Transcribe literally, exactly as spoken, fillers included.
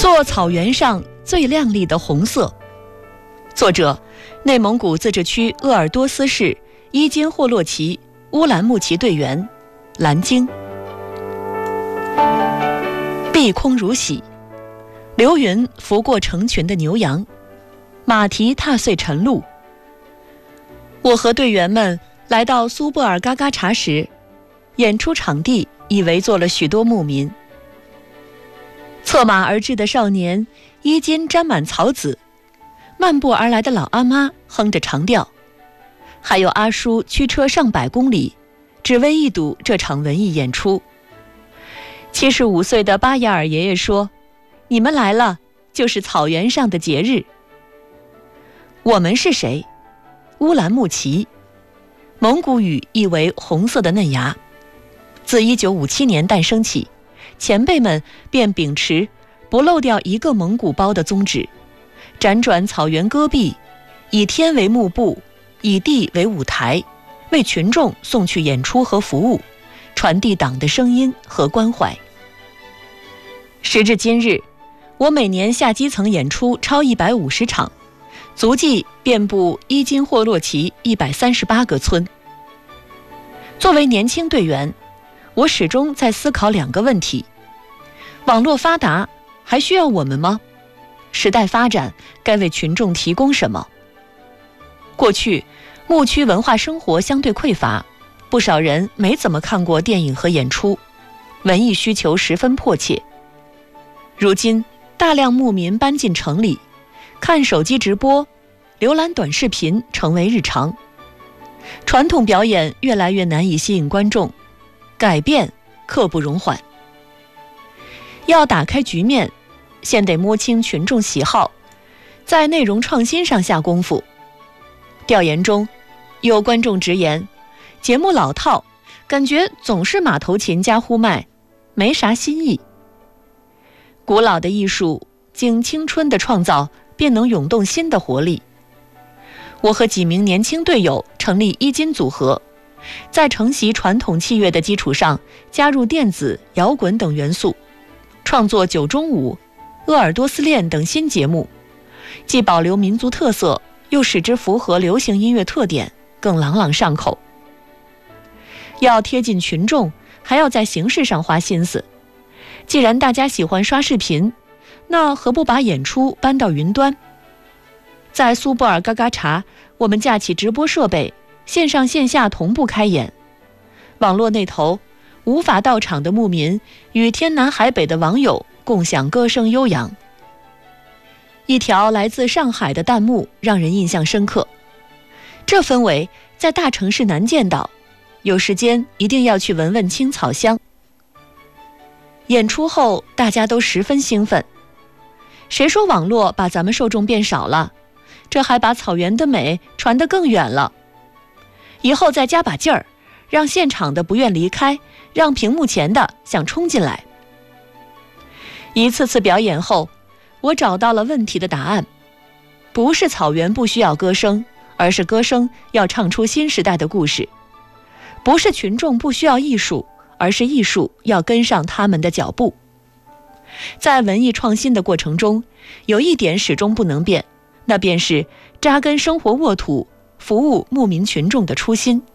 做草原上最亮丽的红色。作者：内蒙古自治区鄂尔多斯市伊金霍洛旗乌兰牧骑队员蓝鲸。碧空如洗，流云拂过成群的牛羊，马蹄踏碎晨露。我和队员们来到苏布尔嘎嘎查时，演出场地已围坐了许多牧民。策马而至的少年衣襟沾满草籽，漫步而来的老阿妈哼着长调，还有阿叔驱车上百公里，只为一睹这场文艺演出。七十五岁的巴雅尔爷爷说：“你们来了，就是草原上的节日。”我们是谁？乌兰牧骑，蒙古语意为红色的嫩芽。自一九五七年诞生起，前辈们便秉持不漏掉一个蒙古包的宗旨，辗转草原戈壁，以天为幕布，以地为舞台，为群众送去演出和服务，传递党的声音和关怀。时至今日，我每年下基层演出超一百五十场，足迹遍布伊金霍洛旗一百三十八个村。作为年轻队员，我始终在思考两个问题：网络发达，还需要我们吗？时代发展，该为群众提供什么？过去，牧区文化生活相对匮乏，不少人没怎么看过电影和演出，文艺需求十分迫切。如今，大量牧民搬进城里，看手机直播、浏览短视频成为日常，传统表演越来越难以吸引观众，改变刻不容缓。要打开局面，先得摸清群众喜好，在内容创新上下功夫。调研中，有观众直言，节目老套，感觉总是马头琴加呼麦，没啥新意。古老的艺术经青春的创造，便能涌动新的活力。我和几名年轻队友成立伊金组合，在承袭传统器乐的基础上，加入电子、摇滚等元素，创作九中舞、鄂尔多斯恋等新节目，既保留民族特色，又使之符合流行音乐特点，更朗朗上口。要贴近群众，还要在形式上花心思。既然大家喜欢刷视频，那何不把演出搬到云端？在苏布尔嘎嘎查，我们架起直播设备，线上线下同步开演。网络那头，无法到场的牧民与天南海北的网友共享歌声悠扬。一条来自上海的弹幕让人印象深刻，这氛围在大城市难见到，有时间一定要去闻闻青草香。演出后大家都十分兴奋，谁说网络把咱们受众变少了？这还把草原的美传得更远了。以后再加把劲儿，让现场的不愿离开，让屏幕前的想冲进来。一次次表演后，我找到了问题的答案，不是草原不需要歌声，而是歌声要唱出新时代的故事；不是群众不需要艺术，而是艺术要跟上他们的脚步。在文艺创新的过程中，有一点始终不能变，那便是扎根生活沃土、服务牧民群众的初心。